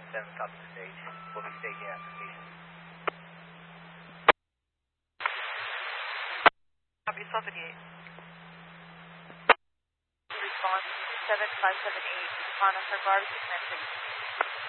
7 copy the stage. We'll be staging application. Copy 78. Response 27578, Connor for barbecue mentioned.